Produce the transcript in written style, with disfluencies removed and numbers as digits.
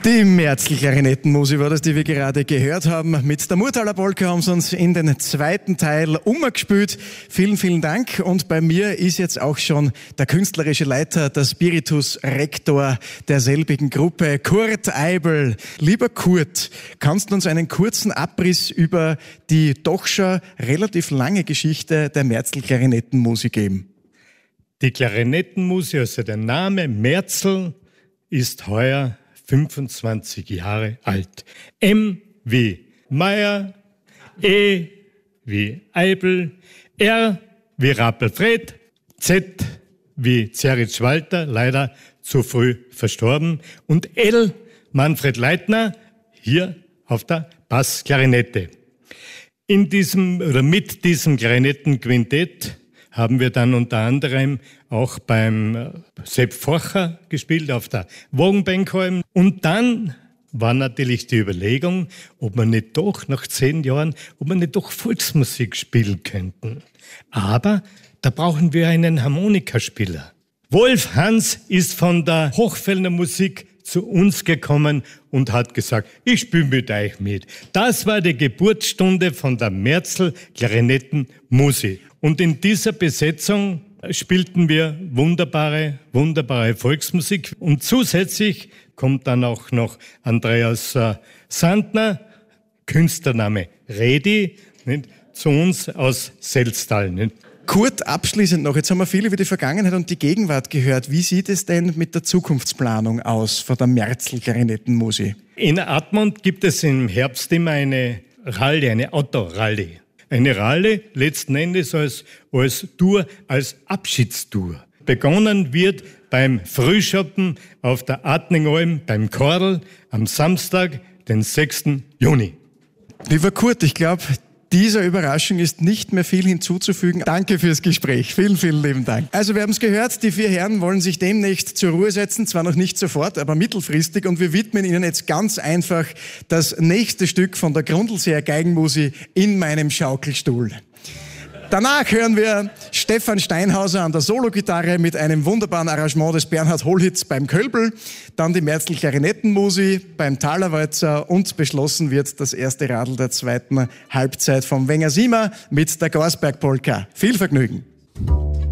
Die Märzl-Klarinettenmusik war das, die wir gerade gehört haben. Mit der Murtaler Polka haben sie uns in den zweiten Teil umgespielt. Vielen, vielen Dank. Und bei mir ist jetzt auch schon der künstlerische Leiter, der Spiritus Rector derselbigen Gruppe, Kurt Eibl. Lieber Kurt, kannst du uns einen kurzen Abriss über die doch schon relativ lange Geschichte der Märzl-Klarinettenmusik geben? Die Klarinettenmusik, also der Name Märzl, ist heuer 25 Jahre alt. M wie Meyer, E wie Eibl, R wie Rappelfred, Z wie Zeritz Walter, leider zu früh verstorben, und L Manfred Leitner, hier auf der Bassklarinette. Mit diesem Klarinettenquintett haben wir dann unter anderem auch beim Sepp Forcher gespielt auf der Wogenbenkholm. Und dann war natürlich die Überlegung, ob wir nicht doch nach 10 Jahren, ob wir nicht doch Volksmusik spielen könnten. Aber da brauchen wir einen Harmonikaspieler. Wolf Hans ist von der Hochfelder Musik zu uns gekommen und hat gesagt, ich spiele mit euch mit. Das war die Geburtsstunde von der Märzl-Klarinettenmusik. Und in dieser Besetzung spielten wir wunderbare Volksmusik. Und zusätzlich kommt dann auch noch Andreas Sandner, Künstlername Redi, nicht, zu uns aus Selztal. Nicht. Kurt, abschließend noch, jetzt haben wir viel über die Vergangenheit und die Gegenwart gehört. Wie sieht es denn mit der Zukunftsplanung aus von der Märzl-Klarinettenmusik? In Admont gibt es im Herbst immer eine Rallye, eine Autorallye. Eine Rallye letzten Endes als Tour, als Abschiedstour. Begonnen wird beim Frühschoppen auf der Adningalm beim Chorl am Samstag, den 6. Juni. Lieber Kurt, ich glaube, dieser Überraschung ist nicht mehr viel hinzuzufügen. Danke fürs Gespräch. Vielen, vielen lieben Dank. Also wir haben es gehört, die 4 Herren wollen sich demnächst zur Ruhe setzen. Zwar noch nicht sofort, aber mittelfristig. Und wir widmen ihnen jetzt ganz einfach das nächste Stück von der Grundlseer Geigenmusik in meinem Schaukelstuhl. Danach hören wir Stefan Steinhauser an der Sologitarre mit einem wunderbaren Arrangement des Bernhard Hollhitz beim Kölbl, dann die Märzl-Klarinettenmusik beim Talerwalzer und beschlossen wird das erste Radl der zweiten Halbzeit vom Wenger Siemer mit der Gausberg-Polka. Viel Vergnügen!